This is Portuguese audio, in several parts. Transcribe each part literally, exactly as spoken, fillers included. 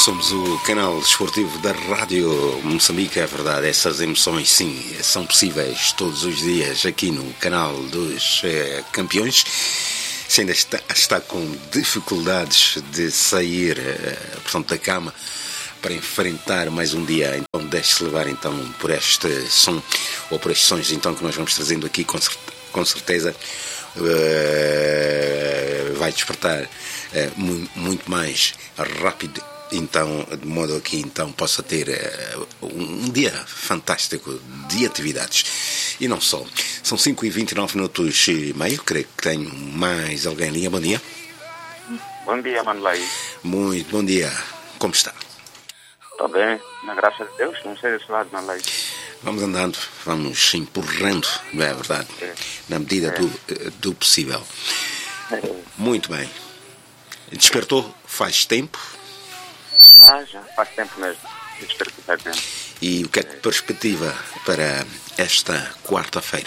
Somos o canal desportivo da Rádio Moçambique, é verdade, essas emoções sim, são possíveis todos os dias aqui no canal dos eh, campeões. Se ainda está, está com dificuldades de sair eh, portanto, da cama para enfrentar mais um dia, então deixe-se levar então por este som ou por estes sons então que nós vamos trazendo aqui, com, com certeza eh, vai despertar eh, muito, muito mais rápido. Então, de modo que então possa ter uh, um dia fantástico de atividades. E não só. São cinco e vinte e nove minutos e meio. Creio que tenho mais alguém em linha. Bom dia. Bom dia, Manlai. Muito bom dia. Como está? Estou bem, na graça de Deus. Não sei desse lado, Manlai. Vamos andando, vamos empurrando, não é verdade? É. Na medida é. do, do possível. É. Muito bem. Despertou faz tempo? Ah, já faz tempo mesmo. Faz tempo. E o que é que perspectiva para esta quarta-feira?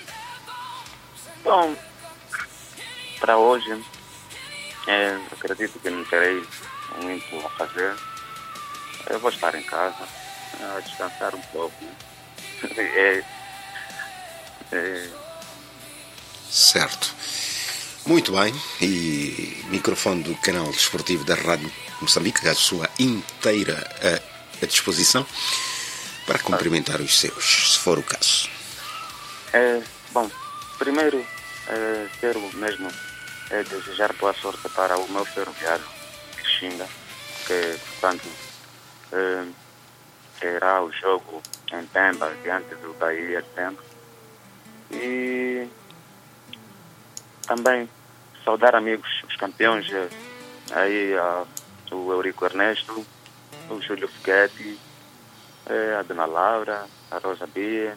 Bom, para hoje, é, acredito que não terei muito a fazer. Eu vou estar em casa, a descansar um pouco. É, é... Certo. Muito bem. E microfone do canal desportivo da Rádio Moçambique à sua inteira a, a disposição para cumprimentar os seus, se for o caso. É, bom, primeiro é, quero mesmo é, desejar boa sorte para o meu ferroviário, Xinga, que portanto é, terá o jogo em Pemba diante do Bahia de Pemba. E também saudar amigos, os campeões aí a o Eurico Ernesto, o Júlio Figuetti, a Dona Laura, a Rosa Bia.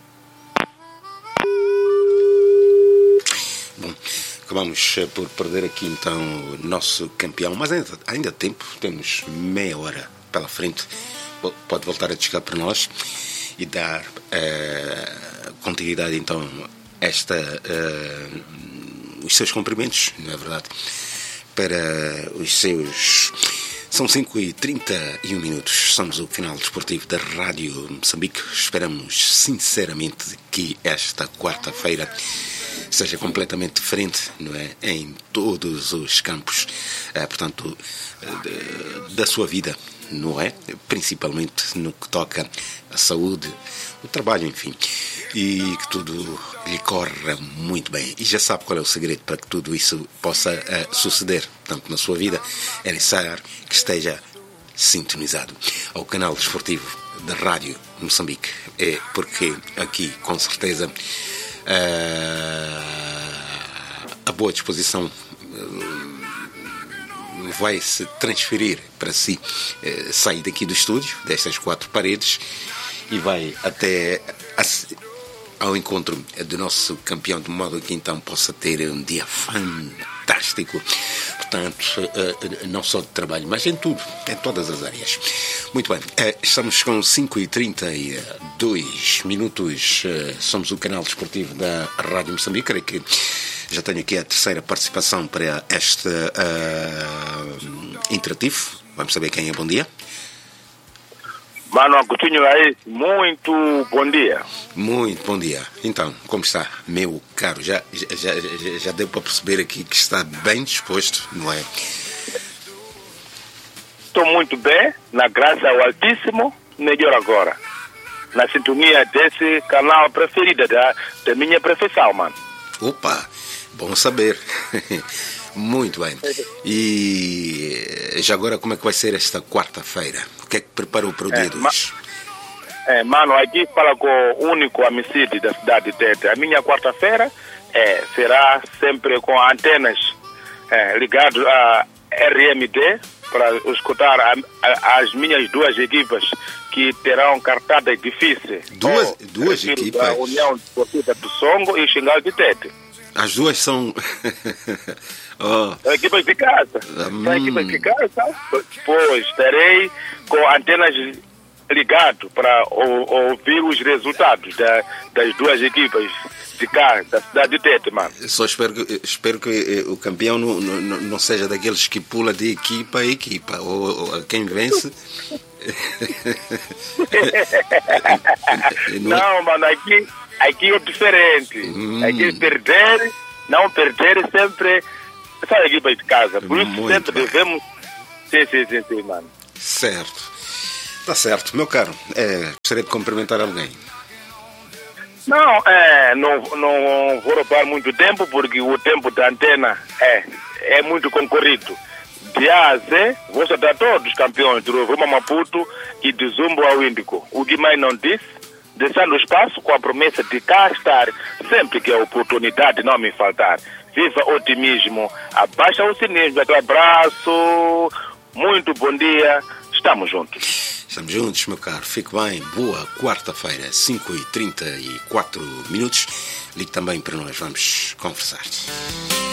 Bom, acabamos por perder aqui então o nosso campeão, mas ainda, ainda há tempo, temos meia hora pela frente, pode voltar a chegar para nós e dar uh, continuidade então a esta, uh, os seus cumprimentos, não é verdade, para os seus... São cinco e trinta e um minutos, somos o canal desportivo da Rádio Moçambique. Esperamos sinceramente que esta quarta-feira seja completamente diferente, não é? Em todos os campos, eh, portanto, de, da sua vida, não é? Principalmente no que toca à saúde, o trabalho, enfim. E que tudo lhe corra muito bem. E já sabe qual é o segredo para que tudo isso possa uh, suceder, tanto na sua vida, é necessário que esteja sintonizado ao canal desportivo da Rádio Moçambique. É porque aqui, com certeza, uh, a boa disposição uh, vai se transferir para si, uh, sair daqui do estúdio, destas quatro paredes, e vai até a, ao encontro do nosso campeão, de modo que então possa ter um dia fantástico, portanto, não só de trabalho, mas em tudo, em todas as áreas. Muito bem, estamos com cinco e trinta e dois minutos, somos o canal desportivo da Rádio Moçambique. Creio que já tenho aqui a terceira participação para este uh, interativo. Vamos saber quem é. Bom dia. Mano Agostinho aí, muito bom dia. Muito bom dia. Então, como está, meu caro? Já, já, já, já deu para perceber aqui que está bem disposto, não é? Estou muito bem, na graça ao Altíssimo, melhor agora. Na sintonia desse canal preferido, da, da minha profissão, mano. Opa, bom saber. Muito bem. E já agora, como é que vai ser esta quarta-feira? O que é que preparou para o dia de hoje? É, mano, aqui fala com o único homicídio da cidade de Tete. A minha quarta-feira é, será sempre com antenas é, ligadas a R M D para escutar a, a, as minhas duas equipas que terão cartada difícil. Duas, oh, duas equipas? A União Desportiva do Songo e o Xingal de Tete. As duas são... oh. São equipas de casa. Hum. São equipas de casa. Depois terei com antenas ligado para o, ouvir os resultados da, das duas equipas de cá, da cidade de Tete, mano. Só espero que, espero que eh, o campeão não, não, não seja daqueles que pula de equipa a equipa, ou, ou quem vence. não, não, mano, aqui, aqui é diferente. Hum. Aqui perder, não perder sempre são a equipa de casa. Por isso muito sempre bem. Devemos. Sim, sim, sim, sim, mano. Certo. Tá certo, meu caro. É, gostaria de cumprimentar alguém. Não, é, não, não vou roubar muito tempo, porque o tempo da antena é, é muito concorrido. De A a Z, vou saudar todos os campeões de Rovuma Maputo e de Zumbo ao Índico. O Guimai não disse, deixando o espaço com a promessa de cá estar sempre que a oportunidade não me faltar. Viva otimismo, abaixa o cinismo, aquele abraço, muito bom dia, estamos juntos. Estamos juntos, meu caro. Fique bem. Boa quarta-feira, cinco e trinta e quatro minutos. Ligue também para nós. Vamos conversar.